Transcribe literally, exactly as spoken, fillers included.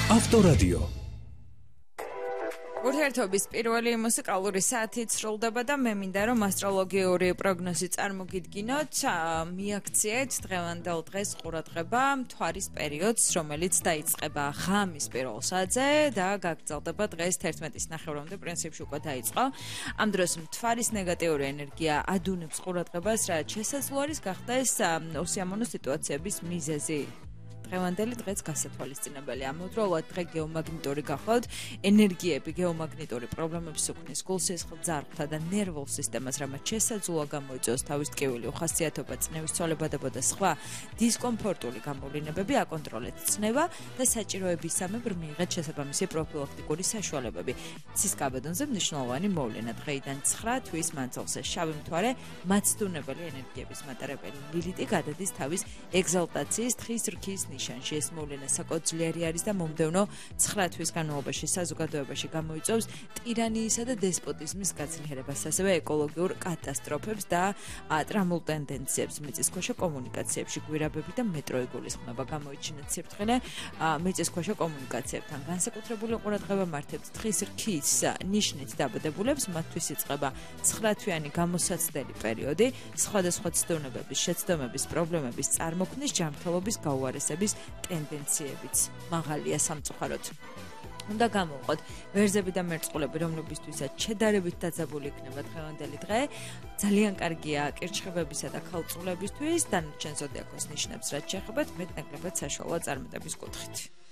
ავტორადიო. ურთიერთობის პირველი მუსიკალური საათი სრულდება და მე მინდა რომ ასტროლოგიური პროგნოზი წარმოგიდგინოთ. მიაქციეთ დღევანდელ დღეს ყურადღება მთვარის პერიოდს, რომელიც დაიწყება ღამის პირველ საათზე და გაგრძელდება დღეს თერთმეტის ნახევრამდე, პრინციპში უკვე დაიწყო. ამ დროს მთვარის ნეგატიური ენერგია ადუნებს ყურადღებას, რაც შესაძლოა არის გახდეს უსიამოვნო სიტუაციების მიზეზი. დღევანდელი დღეც გასათვალისწინებელი. ამავდროულად დღე გეომაგნიტური გახლავთ, ენერგიები გეომაგნიტური პრობლემებს უქმნის გულსისხლ ძარღვთა და ნერვულ სისტემას, რამაც შესაძლოა გამოიწვიოს თავის ტკივილი უხასიათობა, წნევის ცვალებადება და სხვა დისკომფორტული გამოვლინებები. აკონტროლეთ წნევა და საჭიროებისამებრ მიიღეთ შესაბამისი პროფილაქტიკური საშუალებები. ცის გაბედონზე მნიშვნელოვანი მოვლენა დღეიდან ცხრა თვის მანძილზე შავი მთვარე მაცდუნებელი ენერგიების მატარებელი ლილიტი გადადის თავის ეგზალტაციის თხის რქის ნიშანში. ეს მოვლენა საკმაოდ ძლიერი არის და მომდევნო ცხრა თვის განმავლობაში საზოგადოებაში გამოიწვევს ტირანიისა და დესპოტიზმის გაძლიერებას, ასევე ეკოლოგიურ კატასტროფებს და ტრამულ ტენდენციებს. მიწისქვეშა კომუნიკაციებში გვირაბები და მეტრო იგულისხმება. გამოიჩინეთ სიფრთხილე მიწისქვეშა კომუნიკაციებთან. განსაკუთრებული ყურადღება მართებთ თხის რქის ნიშნით დაბადებულებს, მათთვის იწყება ცხრა თვიანი გამოსაცდელი პერიოდი, სხვადასხვა ცდომების, შეცდომების, პრობლემების წარმოქმნის, ჯანმრთელობის გაუარესების ტენდენციებიც მაღალია სამწუხაროდ. უნდა გამოვყოთ ვერძები და მერწყულები, რომლებისთვისაც შედარებით დაძაბული იქნება დღევანდელი დღე. ძალიან კარგია კირჩხებებისა და ქალწულებისთვის, დანარჩენ ზოდიაქოს ნიშნებს რაც შეეხებათ მეტნაკლებად საშუალო წარმატების კუთხით.